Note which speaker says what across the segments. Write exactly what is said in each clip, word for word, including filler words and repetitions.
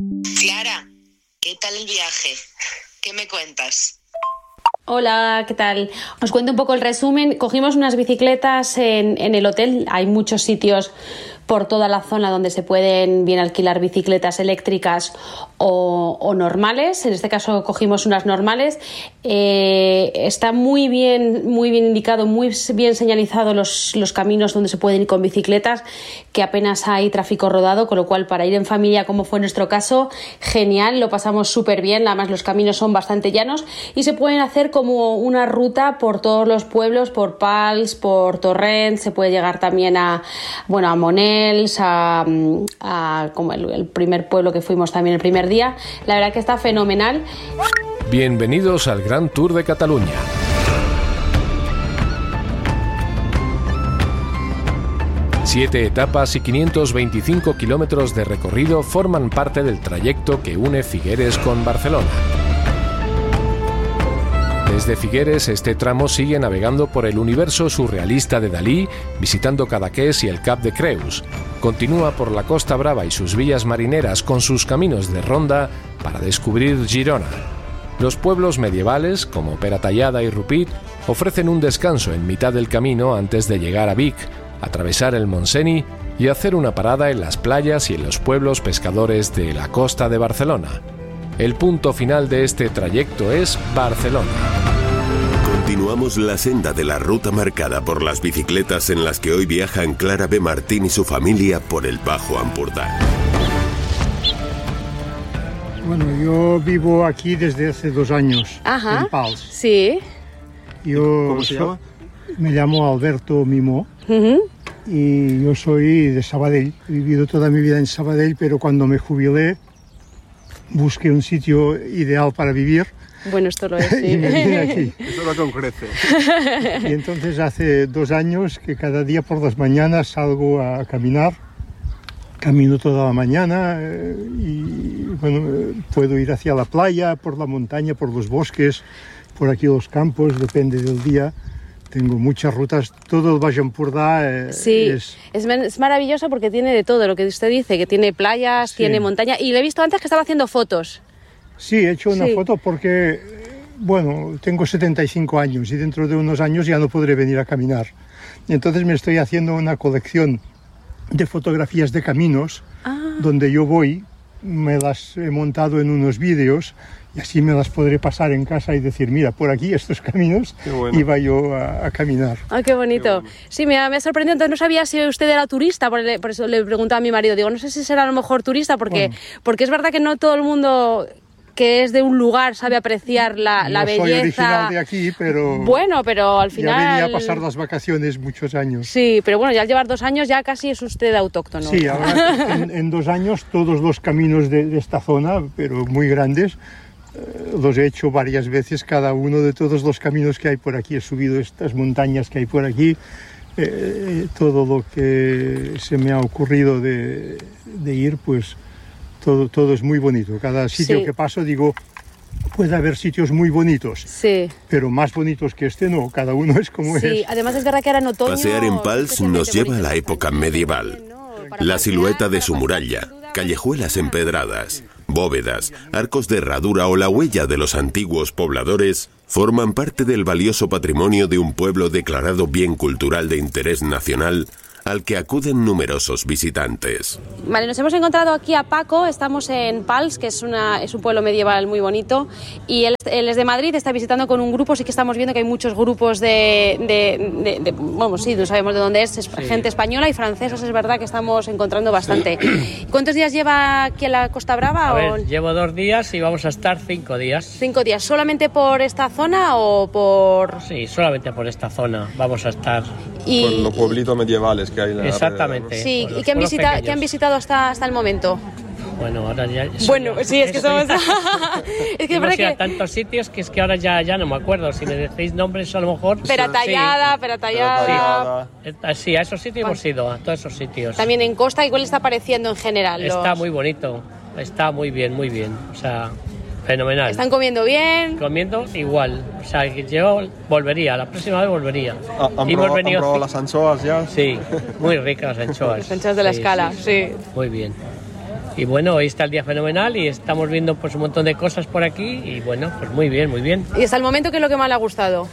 Speaker 1: Clara, ¿qué tal el viaje? ¿Qué me cuentas?
Speaker 2: Hola, ¿qué tal? Os cuento un poco el resumen. Cogimos unas bicicletas en, en el hotel. Hay muchos sitios por toda la zona donde se pueden bien alquilar bicicletas eléctricas o, o normales. En este caso cogimos unas normales. Eh, está muy bien, muy bien indicado, muy bien señalizado los, los caminos donde se pueden ir con bicicletas, que apenas hay tráfico rodado, con lo cual para ir en familia, como fue nuestro caso, genial, lo pasamos súper bien. Además los caminos son bastante llanos y se pueden hacer como una ruta por todos los pueblos, por Pals, por Torrent. Se puede llegar también a, bueno, a Monels, a, a como el, el primer pueblo que fuimos también el primer día. La verdad que está fenomenal.
Speaker 3: Bienvenidos al Gran Tour de Cataluña. Siete etapas y quinientos veinticinco kilómetros de recorrido forman parte del trayecto que une Figueres con Barcelona. Desde Figueres, este tramo sigue navegando por el universo surrealista de Dalí, visitando Cadaqués y el Cap de Creus. Continúa por la Costa Brava y sus villas marineras con sus caminos de ronda para descubrir Girona. Los pueblos medievales, como Peratallada y Rupit, ofrecen un descanso en mitad del camino antes de llegar a Vic, atravesar el Montseny y hacer una parada en las playas y en los pueblos pescadores de la costa de Barcelona. El punto final de este trayecto es Barcelona.
Speaker 4: Continuamos la senda de la ruta marcada por las bicicletas en las que hoy viajan Clara B. Martín y su familia por el Bajo Ampurdá.
Speaker 5: Bueno, yo vivo aquí desde hace dos años.
Speaker 2: Ajá.
Speaker 5: En Pals.
Speaker 2: Sí.
Speaker 5: Yo
Speaker 6: ¿Cómo se llama?
Speaker 5: Me llamo Alberto Mimó.
Speaker 2: Uh-huh.
Speaker 5: Y yo soy de Sabadell. He vivido toda mi vida en Sabadell, pero cuando me jubilé busqué un sitio ideal para vivir.
Speaker 2: Bueno, esto lo es, sí.
Speaker 5: Y me vine aquí.
Speaker 6: Eso lo con creces.
Speaker 5: Y entonces hace dos años que cada día por las mañanas salgo a caminar. Camino toda la mañana eh, y bueno, eh, puedo ir hacia la playa, por la montaña, por los bosques, por aquí los campos, depende del día. Tengo muchas rutas, todo el Baix Ampurdá eh,
Speaker 2: sí,
Speaker 5: es...
Speaker 2: es... es maravilloso porque tiene de todo lo que usted dice, que tiene playas, sí. Tiene montaña, y le he visto antes que estaba haciendo fotos.
Speaker 5: Sí, he hecho una
Speaker 2: sí.
Speaker 5: foto porque, bueno, tengo setenta y cinco años y dentro de unos años ya no podré venir a caminar. Y entonces me estoy haciendo una colección de fotografías de caminos, ah. donde yo voy, me las he montado en unos vídeos y así me las podré pasar en casa y decir, mira, por aquí estos caminos, bueno. Iba yo a, a caminar.
Speaker 2: ¡Ah, qué bonito! Qué bueno. Sí, me ha, me ha sorprendido, entonces no sabía si usted era turista, por, el, por eso le preguntaba a mi marido, digo, no sé si será a lo mejor turista, porque, bueno. porque es verdad que no todo el mundo que es de un lugar sabe apreciar la, la
Speaker 5: no
Speaker 2: belleza.
Speaker 5: Soy original de aquí, pero...
Speaker 2: Bueno, pero al final...
Speaker 5: Ya venía a pasar las vacaciones muchos años.
Speaker 2: Sí, pero bueno, ya al llevar dos años ya casi es usted autóctono.
Speaker 5: Sí, ahora en, en dos años todos los caminos de, de esta zona, pero muy grandes, eh, los he hecho varias veces, cada uno de todos los caminos que hay por aquí. He subido estas montañas que hay por aquí, eh, todo lo que se me ha ocurrido de, de ir, pues... Todo, todo es muy bonito. Cada sitio sí. que paso digo, puede haber sitios muy bonitos,
Speaker 2: sí.
Speaker 5: pero más bonitos que este no, cada uno es como
Speaker 2: sí.
Speaker 5: es.
Speaker 2: Sí, además es verdad que ahora en otoño...
Speaker 4: Pasear en Pals nos lleva a la época medieval. La silueta de su muralla, callejuelas empedradas, bóvedas, arcos de herradura o la huella de los antiguos pobladores forman parte del valioso patrimonio de un pueblo declarado bien cultural de interés nacional, al que acuden numerosos visitantes.
Speaker 2: Vale, nos hemos encontrado aquí a Paco, estamos en Pals, que es, una, es un pueblo medieval muy bonito, y él, él es de Madrid, está visitando con un grupo, sí que estamos viendo que hay muchos grupos de, de, de, de vamos, sí, no sabemos de dónde es, es sí. gente española y francesa, es verdad que estamos encontrando bastante. Sí. ¿Cuántos días lleva aquí en la Costa Brava?
Speaker 7: A ver,
Speaker 2: o...
Speaker 7: llevo dos días y vamos a estar cinco días.
Speaker 2: ¿Cinco días? ¿Solamente por esta zona o por...?
Speaker 7: Sí, solamente por esta zona vamos a estar.
Speaker 6: Y... Por los pueblitos medievales que hay en la
Speaker 7: Exactamente.
Speaker 6: alrededor.
Speaker 2: Sí, ¿y qué han, visita, qué han visitado hasta, hasta el momento?
Speaker 7: Bueno, ahora ya...
Speaker 2: Bueno, sí, es que somos...
Speaker 7: es que hemos ido a tantos sitios que es que ahora ya, ya no me acuerdo. Si me decís nombres a lo mejor...
Speaker 2: Peratallada,
Speaker 7: sí.
Speaker 2: Peratallada...
Speaker 7: Sí. sí, a esos sitios hemos ido, a todos esos sitios.
Speaker 2: También en Costa, ¿y cuál está pareciendo en general?
Speaker 7: Está
Speaker 2: los...
Speaker 7: muy bonito, está muy bien, muy bien. O sea... Fenomenal.
Speaker 2: ¿Están comiendo bien?
Speaker 7: Comiendo igual. O sea, que yo volvería, la próxima vez volvería.
Speaker 6: Ah, ¿Han,
Speaker 7: Hemos
Speaker 6: probado,
Speaker 7: venido...
Speaker 6: ¿Han probado las anchoas ya?
Speaker 7: Sí, muy ricas las anchoas.
Speaker 2: Las anchoas de la
Speaker 7: sí,
Speaker 2: escala,
Speaker 7: sí,
Speaker 2: sí.
Speaker 7: Muy bien. Y bueno, hoy está el día fenomenal y estamos viendo pues un montón de cosas por aquí y bueno, pues muy bien, muy bien.
Speaker 2: ¿Y hasta el momento qué es lo que más le ha gustado?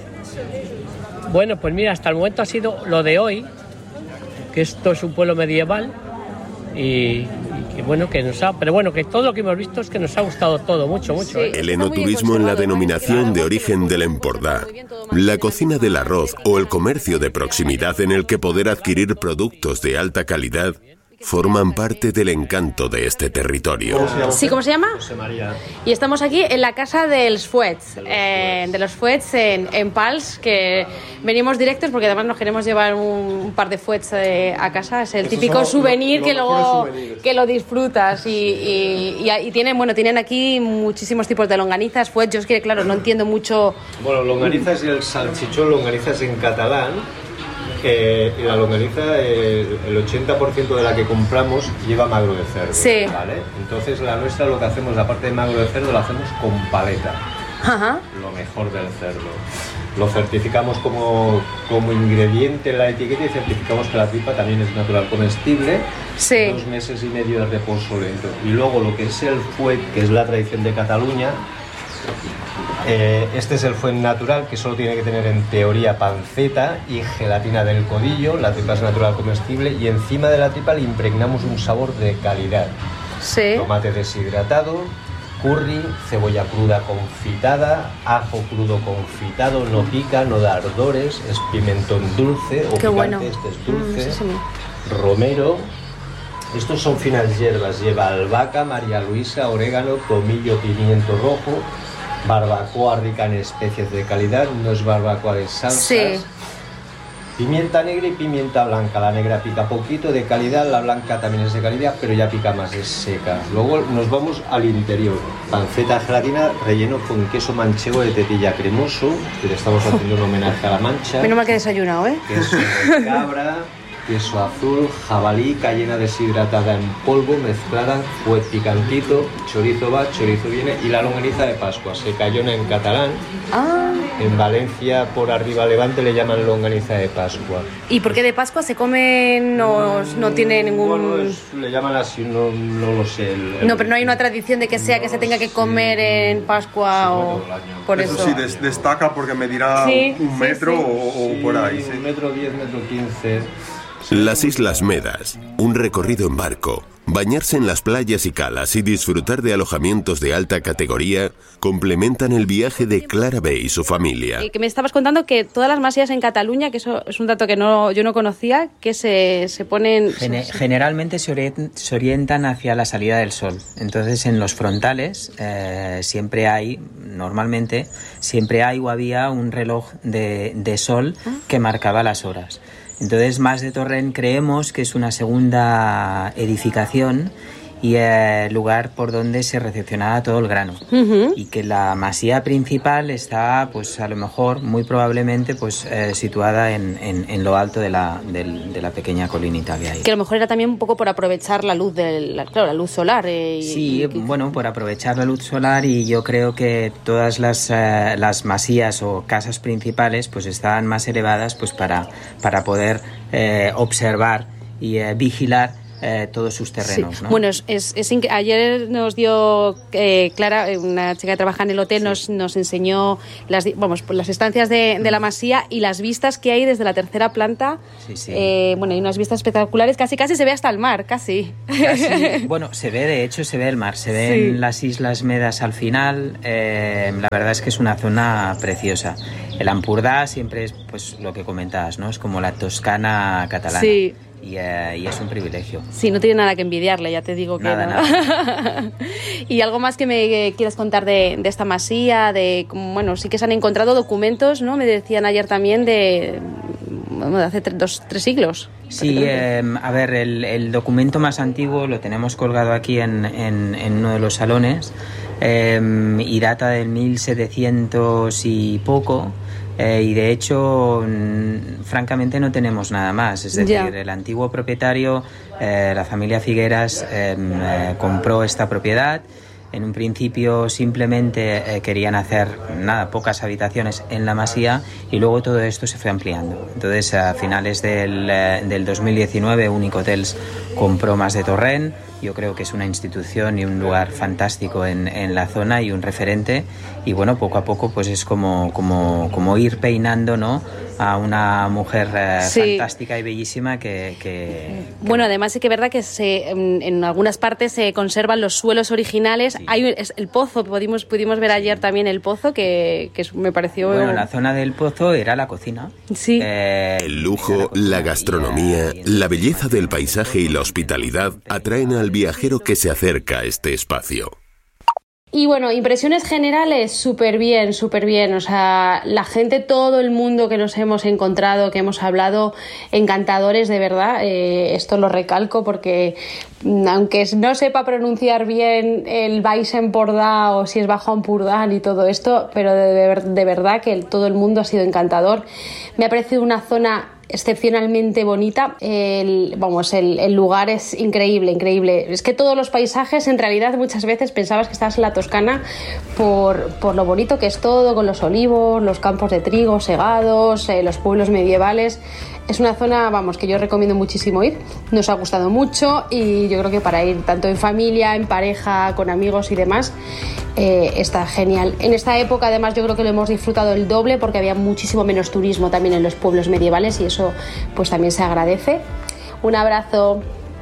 Speaker 7: Bueno, pues mira, hasta el momento ha sido lo de hoy, que esto es un pueblo medieval y, y que bueno, que nos ha, pero bueno, que todo lo que hemos visto es que nos ha gustado todo, mucho, mucho. ¿eh?
Speaker 4: El enoturismo en la denominación de origen del Empordà, la cocina del arroz o el comercio de proximidad en el que poder adquirir productos de alta calidad forman parte del encanto de este territorio.
Speaker 2: Sí, ¿cómo se llama?
Speaker 7: José María.
Speaker 2: Y estamos aquí en la casa de los Fuets, eh, de los Fuets en, en Pals, que venimos directos porque además nos queremos llevar un, un par de Fuets eh, a casa. Es el
Speaker 6: Esos
Speaker 2: típico
Speaker 6: son
Speaker 2: souvenir
Speaker 6: lo-
Speaker 2: que
Speaker 6: los
Speaker 2: luego
Speaker 6: mejores souvenirs.
Speaker 2: que lo disfrutas y, y, y, y tienen, bueno, tienen aquí muchísimos tipos de longanizas, Fuets. Yo es que, claro, no entiendo mucho.
Speaker 8: Bueno, longaniza es el salchichón, longaniza es en catalán. Eh, y la longaniza, eh, el ochenta por ciento de la que compramos lleva magro de cerdo.
Speaker 2: Sí.
Speaker 8: ¿Vale? Entonces la nuestra lo que hacemos, aparte de magro de cerdo, la hacemos con paleta.
Speaker 2: Ajá.
Speaker 8: Lo mejor del cerdo. Lo certificamos como, como ingrediente en la etiqueta y certificamos que la tripa también es natural comestible.
Speaker 2: Sí.
Speaker 8: Dos meses y medio de reposo lento. Y luego lo que es el fuet, que es la tradición de Cataluña. Eh, este es el fuet natural, que solo tiene que tener en teoría panceta y gelatina del codillo. La tripa es natural comestible y encima de la tripa le impregnamos un sabor de calidad.
Speaker 2: Sí.
Speaker 8: Tomate deshidratado, curry, cebolla cruda confitada, ajo crudo confitado, no pica, no da ardores, es pimentón dulce o
Speaker 2: Qué
Speaker 8: picante,
Speaker 2: bueno.
Speaker 8: este es
Speaker 2: Mm,
Speaker 8: dulce,
Speaker 2: sí, sí.
Speaker 8: romero. Estos son finas hierbas, lleva albahaca, María Luisa, orégano, tomillo, pimiento rojo, barbacoa rica en especies de calidad, no es barbacoa de salsas.
Speaker 2: Sí.
Speaker 8: Pimienta negra y pimienta blanca. La negra pica poquito, de calidad, la blanca también es de calidad, pero ya pica más, es seca. Luego nos vamos al interior. Panceta de gelatina relleno con queso manchego de tetilla cremoso, que le estamos haciendo un homenaje a la Mancha.
Speaker 2: Menos mal que he desayunado, ¿eh?
Speaker 8: Queso de cabra, queso azul, jabalí, cayena deshidratada en polvo, mezclada, fuet picantito, chorizo va, chorizo viene y la longaniza de Pascua, secallona en catalán.
Speaker 2: Ah.
Speaker 8: En Valencia, por arriba Levante, le llaman longaniza de Pascua.
Speaker 2: ¿Y por qué de Pascua se come? No, no tiene ningún.
Speaker 8: Bueno, es- le llaman así, no, no lo sé. el- el-
Speaker 2: No, pero no hay una tradición de que sea que se tenga que comer en Pascua o por
Speaker 6: Eso
Speaker 2: eso.
Speaker 6: sí, des- destaca porque medirá
Speaker 2: Sí,
Speaker 6: un
Speaker 2: sí,
Speaker 6: metro
Speaker 2: sí.
Speaker 6: O, o
Speaker 8: Sí,
Speaker 6: por ahí. Sí.
Speaker 8: un metro diez, metro quince.
Speaker 4: Las Islas Medas, un recorrido en barco, bañarse en las playas y calas y disfrutar de alojamientos de alta categoría complementan el viaje de Clara B y su familia.
Speaker 2: Y que me estabas contando que todas las masías en Cataluña, que eso es un dato que no, yo no conocía, que se, se ponen.
Speaker 9: Gene- generalmente se, orien- se orientan hacia la salida del sol. Entonces en los frontales eh, siempre hay, normalmente, siempre hay o había un reloj de, de sol que marcaba las horas. Entonces Mas de Torrent creemos que es una segunda edificación y eh, lugar por donde se recepcionaba todo el grano.
Speaker 2: Ujú.
Speaker 9: Y que la masía principal está, pues a lo mejor, muy probablemente, pues eh, situada en, en, en lo alto de la, del- de la pequeña colinita que hay.
Speaker 2: Que a lo mejor era también un poco por aprovechar la luz del, la- claro, la luz solar. eh, y-
Speaker 9: Sí,
Speaker 2: y-
Speaker 9: bueno, por aprovechar la luz solar, y yo creo que todas las, eh, las masías o casas principales pues estaban más elevadas pues para, para poder eh, observar y eh, vigilar eh, todos sus terrenos,
Speaker 2: Sí.
Speaker 9: ¿no?
Speaker 2: Bueno, es, es, es inc- ayer nos dio eh, Clara, eh, una chica que trabaja en el hotel, nos, nos enseñó las, di- vamos, pues las estancias de, de la masía y las vistas que hay desde la tercera planta.
Speaker 9: Sí, sí.
Speaker 2: Eh, bueno, hay unas vistas espectaculares, casi casi se ve hasta el mar, casi.
Speaker 9: Casi, bueno, se ve, de hecho, se ve el mar, se ven
Speaker 2: Sí.
Speaker 9: las Islas Medas al final. eh, la verdad es que es una zona preciosa. El Ampurdá siempre es, pues, lo que comentabas, ¿no? Es como la Toscana catalana.
Speaker 2: Sí.
Speaker 9: Y, eh, y es un privilegio.
Speaker 2: Sí, no tiene nada que envidiarle, ya te digo que
Speaker 9: Nada,
Speaker 2: no.
Speaker 9: nada.
Speaker 2: Y algo más que me quieras contar de, de esta masía, de cómo, bueno, sí que se han encontrado documentos, ¿no? Me decían ayer también de, bueno, de hace tre- dos, tres siglos.
Speaker 9: Sí, eh, a ver, el, el documento más antiguo lo tenemos colgado aquí en, en, en uno de los salones eh, y data del mil setecientos y poco. Eh, y de hecho, mm, francamente, no tenemos nada más. Es decir,
Speaker 2: Ya.
Speaker 9: el antiguo propietario, eh, la familia Figueras, eh, eh, compró esta propiedad. En un principio simplemente eh, querían hacer nada, pocas habitaciones en la masía, y luego todo esto se fue ampliando. Entonces, a finales del, eh, del dos mil diecinueve, Unic Hotels compró Mas de Torrent, Yo creo que es una institución y un lugar fantástico en, en la zona y un referente. Y bueno, poco a poco pues es como, como, como ir peinando, ¿no?, a una mujer eh, sí. fantástica y bellísima que, que, que...
Speaker 2: Bueno, además sí que es verdad que se, en, en algunas partes se conservan los suelos originales. Sí. Hay el pozo, pudimos, pudimos ver ayer también el pozo, que, que me pareció...
Speaker 9: Bueno, la zona del pozo era la cocina.
Speaker 2: Sí.
Speaker 4: Eh, el lujo, la, la gastronomía, y, y la belleza del paisaje y la hospitalidad atraen al viajero que se acerca a este espacio.
Speaker 2: Y bueno, impresiones generales, súper bien, súper bien. O sea, la gente, todo el mundo que nos hemos encontrado, que hemos hablado, encantadores de verdad. Eh, esto lo recalco porque aunque no sepa pronunciar bien el Baix-Empordà o si es Bajo Empordà y todo esto, pero de, de verdad que el, todo el mundo ha sido encantador. Me ha parecido una zona excepcionalmente bonita. El, vamos, el, el lugar es increíble, increíble. Es que todos los paisajes, en realidad, muchas veces pensabas que estabas en la Toscana por, por lo bonito que es todo, con los olivos, los campos de trigo segados, eh, los pueblos medievales. Es una zona, vamos, que yo recomiendo muchísimo ir. Nos ha gustado mucho y yo creo que para ir tanto en familia, en pareja, con amigos y demás, eh, está genial. En esta época, además, yo creo que lo hemos disfrutado el doble porque había muchísimo menos turismo también en los pueblos medievales y eso pues también se agradece. Un abrazo.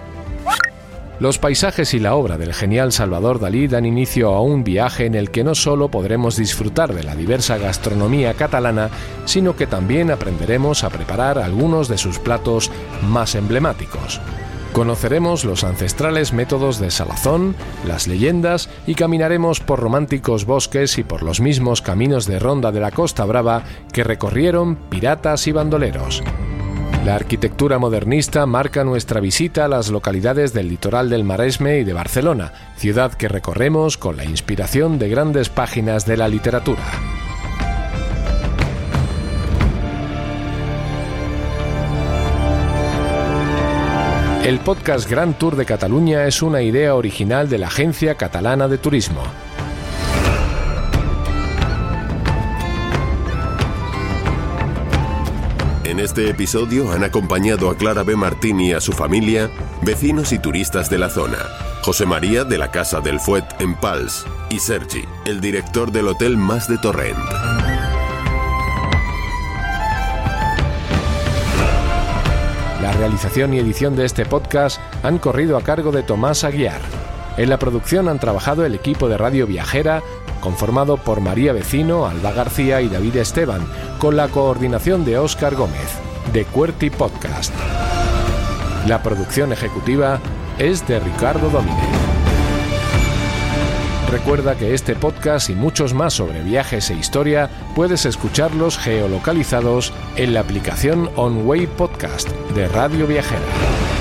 Speaker 3: Los paisajes y la obra del genial Salvador Dalí dan inicio a un viaje en el que no solo podremos disfrutar de la diversa gastronomía catalana, sino que también aprenderemos a preparar algunos de sus platos más emblemáticos. Conoceremos los ancestrales métodos de salazón, las leyendas y caminaremos por románticos bosques y por los mismos caminos de ronda de la Costa Brava que recorrieron piratas y bandoleros. La arquitectura modernista marca nuestra visita a las localidades del litoral del Maresme y de Barcelona, ciudad que recorremos con la inspiración de grandes páginas de la literatura. El podcast Gran Tour de Cataluña es una idea original de la Agencia Catalana de Turismo.
Speaker 4: En este episodio han acompañado a Clara B. Martín y a su familia, vecinos y turistas de la zona, José María de la Casa del Fuet en Pals y Sergi, el director del Hotel Mas de Torrent.
Speaker 3: La realización y edición de este podcast han corrido a cargo de Tomás Aguiar. En la producción han trabajado el equipo de Radio Viajera, conformado por María Vecino, Alba García y David Esteban, con la coordinación de Óscar Gómez, de Cuerti Podcast. La producción ejecutiva es de Ricardo Domínguez. Recuerda que este podcast y muchos más sobre viajes e historia puedes escucharlos geolocalizados en la aplicación OnWay Podcast de Radio Viajera.